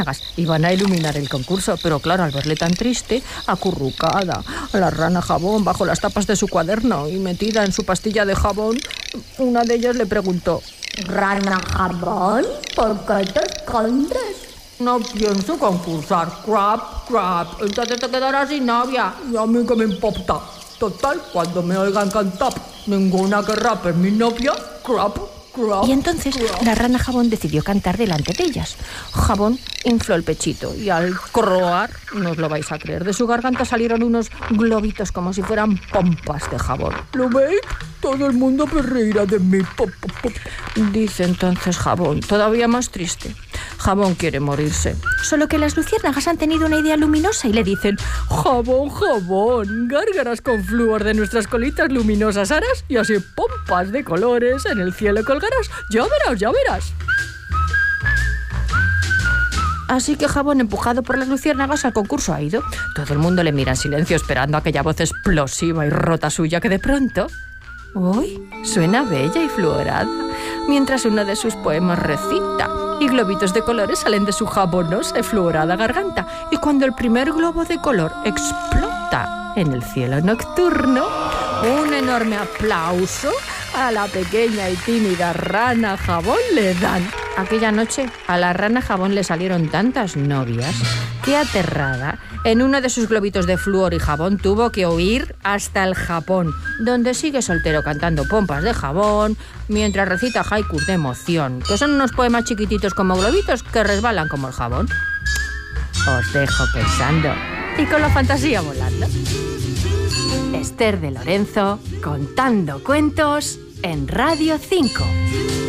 Iban a iluminar el concurso, pero claro, al verle tan triste, acurrucada, a la rana jabón bajo las tapas de su cuaderno y metida en su pastilla de jabón, una de ellas le preguntó: Rana jabón, ¿por qué te escondes? No pienso concursar, crap, entonces te quedarás sin novia. Y a mí que me importa. Total, cuando me oigan cantar, ninguna querrá ser mi novia, crap. Y entonces la rana jabón decidió cantar delante de ellas. Jabón infló el pechito y al croar, no os lo vais a creer, de su garganta salieron unos globitos como si fueran pompas de jabón. ¿Lo veis? Todo el mundo me reirá de mí. Pop, pop, pop. Dice entonces Jabón, todavía más triste. Jabón quiere morirse. Solo que las luciérnagas han tenido una idea luminosa y le dicen: Jabón, gárgaras con flúor de nuestras colitas luminosas aras y así pompas de colores en el cielo colgarás. Ya verás. Así que Jabón, empujado por las luciérnagas, al concurso ha ido. Todo el mundo le mira en silencio esperando aquella voz explosiva y rota suya que de pronto... ¡Uy! Suena bella y fluorada, mientras uno de sus poemas recita y globitos de colores salen de su jabonosa y fluorada garganta. Y cuando el primer globo de color explota en el cielo nocturno, un enorme aplauso a la pequeña y tímida rana Jabón le dan. Aquella noche a la rana Jabón le salieron tantas novias que, aterrada, en uno de sus globitos de flúor y jabón tuvo que huir hasta el Japón, donde sigue soltero cantando pompas de jabón mientras recita haikus de emoción, que son unos poemas chiquititos como globitos que resbalan como el jabón. Os dejo pensando y con la fantasía volando. Esther de Lorenzo contando cuentos en Radio 5.